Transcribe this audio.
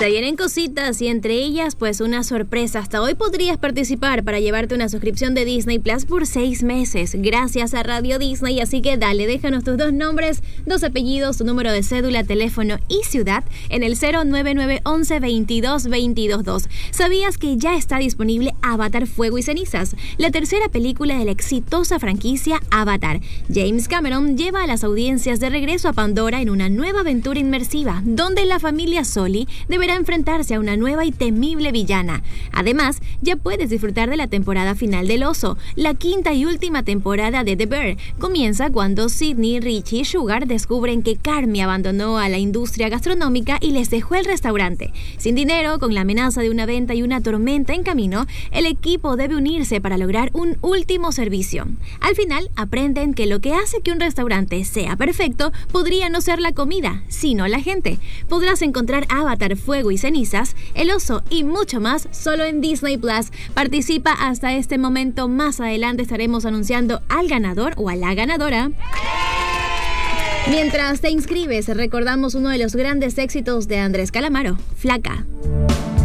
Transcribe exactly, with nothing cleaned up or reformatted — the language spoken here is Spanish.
Se vienen cositas y entre ellas pues una sorpresa. Hasta hoy podrías participar para llevarte una suscripción de Disney Plus por seis meses gracias a Radio Disney, así que dale, déjanos tus dos nombres, dos apellidos, tu número de cédula, teléfono y ciudad en el cero nueve nueve once veintidós veintidós dos. ¿Sabías que ya está disponible Avatar Fuego y Cenizas, la tercera película de la exitosa franquicia Avatar? James Cameron lleva a las audiencias de regreso a Pandora en una nueva aventura inmersiva, donde la familia Sully deberá enfrentarse a una nueva y temible villana. Además, ya puedes disfrutar de la temporada final del Oso. La quinta y última temporada de The Bear comienza cuando Sidney, Richie y Sugar descubren que Carmy abandonó a la industria gastronómica y les dejó el restaurante. Sin dinero, con la amenaza de una venta y una tormenta en camino, el equipo debe unirse para lograr un último servicio. Al final, aprenden que lo que hace que un restaurante sea perfecto podría no ser la comida, sino la gente. Podrás encontrar Avatar Fuego y Cenizas, El Oso y mucho más solo en Disney Plus. Participa hasta este momento. Más adelante estaremos anunciando al ganador o a la ganadora. Mientras te inscribes, recordamos uno de los grandes éxitos de Andrés Calamaro, Flaca.